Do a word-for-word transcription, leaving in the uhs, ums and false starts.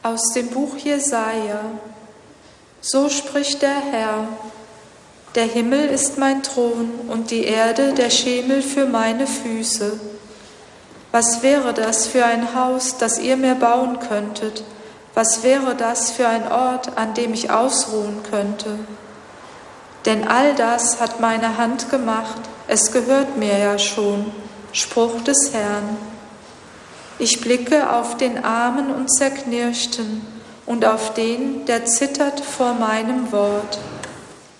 Aus dem Buch Jesaja. So spricht der Herr: Der Himmel ist mein Thron und die Erde der Schemel für meine Füße. Was wäre das für ein Haus, das ihr mir bauen könntet? Was wäre das für ein Ort, an dem ich ausruhen könnte? Denn all das hat meine Hand gemacht, es gehört mir ja schon, Spruch des Herrn. Ich blicke auf den Armen und Zerknirschten und auf den, der zittert vor meinem Wort.